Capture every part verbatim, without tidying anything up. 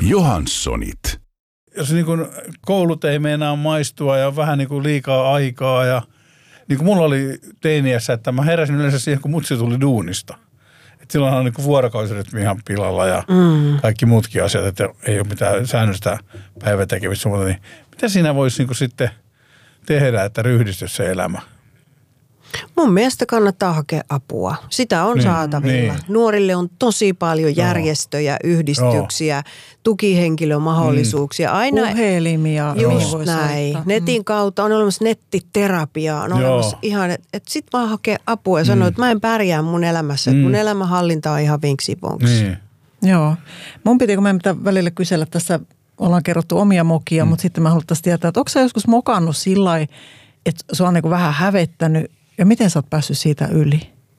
Johanssonit. Jos niin kuin koulut ei meinaa maistua ja on vähän niin kuin liikaa aikaa ja niin kuin mulla oli teiniässä, että mä heräsin yleensä siihen, kun mutsi tuli duunista. Et silloin on niin kuin vuorokausirytmi ihan pilalla ja mm. kaikki muutkin asiat, että ei ole mitään säännöstä päivätekemistä. Niin mitä siinä voisi niin kuin sitten tehdä, että ryhdistyisi se elämä? Mun mielestä kannattaa hakea apua. Sitä on niin, saatavilla. Niin. Nuorille on tosi paljon järjestöjä, no. yhdistyksiä, no. tukihenkilömahdollisuuksia. Aina puhelimia. Just no. näin. Netin kautta on olemassa nettiterapiaa. On Joo. olemassa ihan, että et sit vaan hakee apua ja sanoo, mm. että mä en pärjää mun elämässä. Mm. Että mun elämänhallinta on ihan vinksivonks. Niin. Joo. Mun piti, kun meidän pitää välillä kysellä tässä, ollaan kerrottu omia mokia, mm. mutta sitten mä haluttaisiin tietää, että onko sä joskus mokannut sillä lailla, että se on niin kuin vähän hävettänyt. Ja miten sä oot päässyt siitä yli?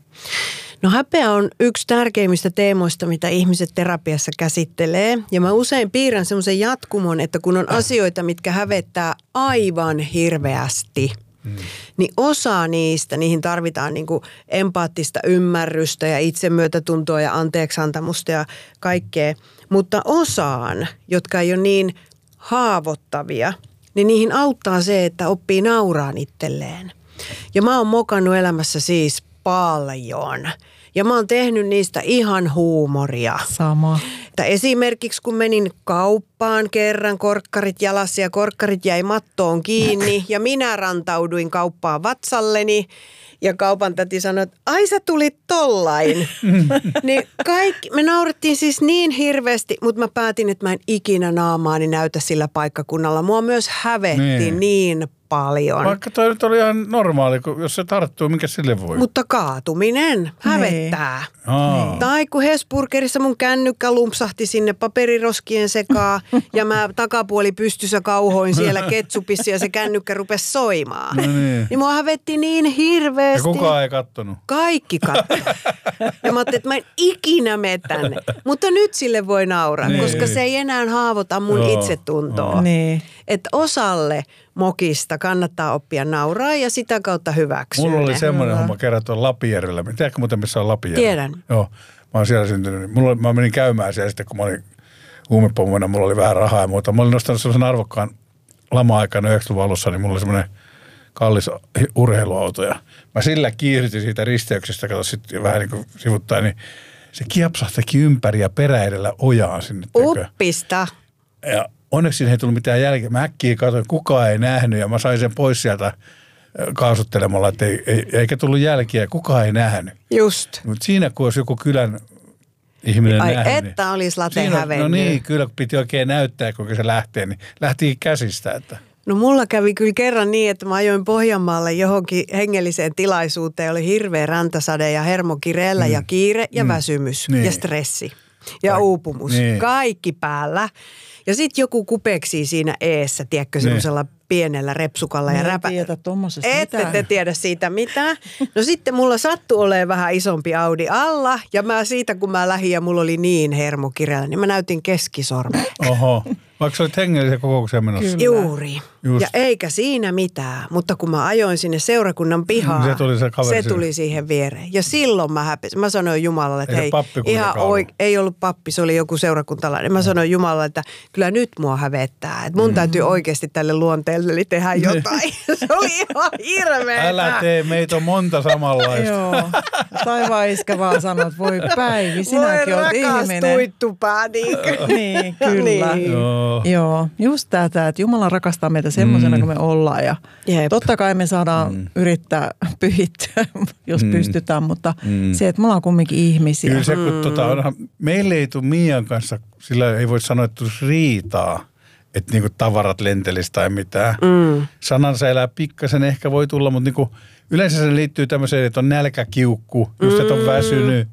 No häpeä on yksi tärkeimmistä teemoista, mitä ihmiset terapiassa käsittelee. Ja mä usein piirrän semmoisen jatkumon, että kun on asioita, mitkä hävettää aivan hirveästi, hmm. niin osa niistä, niihin tarvitaan niin kuin empaattista ymmärrystä ja itsemyötätuntoa ja anteeksiantamusta ja kaikkea. Mutta osaan, jotka ei ole niin haavoittavia, niin niihin auttaa se, että oppii nauraan itselleen. Ja mä oon mokannut elämässä siis paljon. Ja mä oon tehnyt niistä ihan huumoria. Sama. Että esimerkiksi kun menin kauppaan kerran, korkkarit jalassa ja korkkarit jäi mattoon kiinni. Ja minä rantauduin kauppaan vatsalleni. Ja kaupan täti sanoi, että ai sä tulit tollain. Niin kaikki, me naurettiin siis niin hirveästi, mutta mä päätin, että mä en ikinä naamaani näytä sillä paikkakunnalla. Mua myös hävetti niin, niin paljon. Vaikka toi nyt oli ihan normaali, jos se tarttuu, mikä sille voi? Mutta kaatuminen hävettää. Niin. Tai kun Hesburgerissa mun kännykkä lumpsahti sinne paperiroskien sekaan ja mä takapuoli pystyssä kauhoin siellä ketsupissa ja se kännykkä rupesi soimaan. No niin. Niin mua hävetti niin hirveästi. Ja kukaan ei kattonut? Kaikki kattoi. Ja mä ajattelin, että mä en ikinä mene tänne. Mutta nyt sille voi nauraa, niin. koska se ei enää haavoita mun Joo. itsetuntoa. Niin. Että osalle mokista kannattaa oppia nauraa ja sitä kautta hyväksyä. Mulla oli semmoinen homma kerran tuolla Lapijärvellä. Tiedätkö muuten, missä on Lapijärvi? Tiedän. Joo, mä oon siellä syntynyt. Mulla, mä menin käymään siellä sitten, kun mä olin huumepommoina, mulla oli vähän rahaa ja muuta. Mä olin nostanut sellaisen arvokkaan lama-aikana yhdeksänkymmentäluvun alussa, niin mulla oli semmoinen kallis urheiluauto. Ja mä sillä kiihdytin siitä risteyksestä, kato sitten vähän niin kuin sivuttain, niin se kiepsahtakin ympäri ja peräedellä ojaan sinne. Uppista. Ja onneksi siinä ei tullut mitään jälkeä. Mä äkkiä katsoin, kukaan ei nähnyt ja mä sain sen pois sieltä kaasuttelemalla, että ei, ei, eikä tullut jälkiä, kukaan ei nähnyt. Just. Mutta siinä kun olisi joku kylän ihminen Ai nähnyt. että niin olisi late siinä, hävennyt. No niin, kyllä piti oikein näyttää, kuinka se lähtee, niin lähti käsistä. Että. No mulla kävi kyllä kerran niin, että mä ajoin Pohjanmaalle johonkin hengelliseen tilaisuuteen. Oli hirveä räntäsade ja hermokireellä mm. ja kiire ja mm. väsymys niin. ja stressi ja Kaik- uupumus. Niin. Kaikki päällä. Ja sitten joku kupeksii siinä eessä, tiedätkö, semmoisella niin. pienellä repsukalla. Me ja räpä... tiedä tommosesta Ette te tiedä siitä mitään. No sitten mulla sattui olemaan vähän isompi Audi alla. Ja mä siitä, kun mä lähdin ja mulla oli niin hermokireellä, niin mä näytin keskisormen. Oho. Vaikka sä olit hengellisen kokoukseen menossa. Kyllä. Juuri. Just. Ja eikä siinä mitään. Mutta kun mä ajoin sinne seurakunnan pihaan, se tuli, se se tuli siihen viereen. Ja silloin mä häpesin. Mä sanoin Jumalalle, että hei, ihan oik- ei ollut pappi, se oli joku seurakuntalainen. Mä sanoin Jumalalle, että kyllä nyt mua hävettää. Että mun mm. täytyy oikeasti tälle luonteelle tehdä jotain. Se oli ihan hirveetä. Älä tee, meitä on monta samanlaista. Joo. Taivaan iskä vaan sanoo, että voi Päivi, sinäkin oot ihminen. Voi rakas tuittupa, niin Niin, kyllä. Niin. Joo. Joo, just tätä, että Jumala rakastaa meitä semmoisena mm. kuin me ollaan ja Jep. totta kai me saadaan mm. yrittää pyhittyä, jos mm. pystytään, mutta mm. se, että me ollaan kumminkin ihmisiä. Kyllä se, kun mm. tota, onhan, meille ei tule Mian kanssa, sillä ei voi sanoa, että tulisi riitaa, että niinku tavarat lentelisi tai mitään. Mm. Sanansa elää pikkasen ehkä voi tulla, mutta niinku, yleensä se liittyy tämmöiseen, että on nälkäkiukku, just että on väsynyt,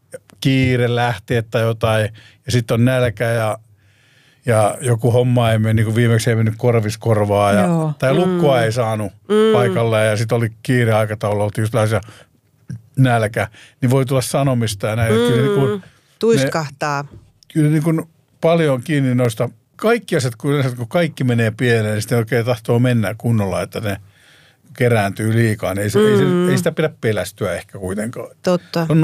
kiire lähteä tai jotain ja sitten on nälkä ja Ja joku homma ei mene, niin kuin viimeksi ei mennyt korviskorvaa ja, tai lukkoa mm. ei saanut mm. paikalle ja sitten oli kiire aikataulu, oltiin just lähes nälkä, niin voi tulla sanomista ja näin. Mm. Kyllä niin kuin, tuiskahtaa. Ne, kyllä niin kuin paljon kiinni noista, kaikki asiat, kun, yleensä, kun kaikki menee pieleen, niin sitten oikein tahtoo mennä kunnolla, että ne kerääntyy liikaa, niin ei, mm. ei, ei sitä pidä pelästyä ehkä kuitenkaan. Totta. On